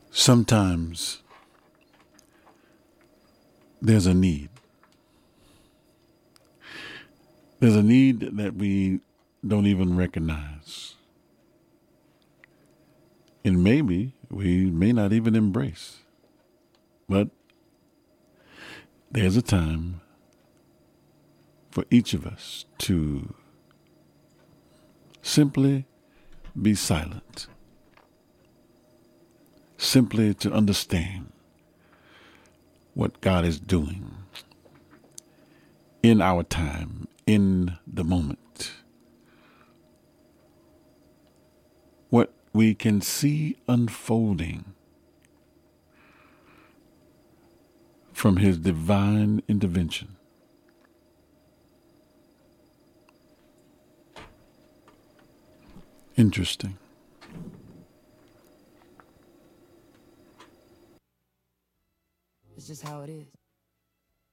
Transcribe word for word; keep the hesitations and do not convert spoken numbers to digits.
Sometimes there's a need. There's a need that we don't even recognize. And maybe we may not even embrace. But there's a time for each of us to simply be silent. Simply to understand what God is doing in our time, in the moment. What we can see unfolding from His divine intervention. Interesting. It's just how it is.